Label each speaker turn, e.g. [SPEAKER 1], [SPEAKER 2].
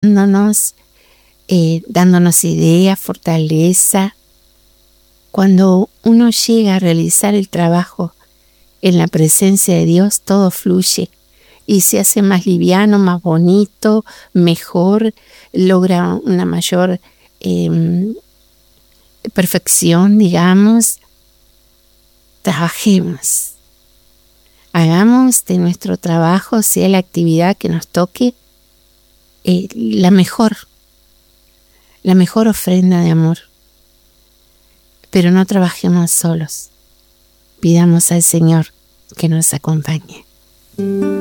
[SPEAKER 1] ayudándonos, dándonos ideas, fortaleza. Cuando uno llega a realizar el trabajo en la presencia de Dios, todo fluye y se hace más liviano, más bonito, mejor, logra una mayor perfección, digamos. Trabajemos, hagamos de nuestro trabajo, sea la actividad que nos toque, la mejor ofrenda de amor. Pero no trabajemos solos. Pidamos al Señor que nos acompañe.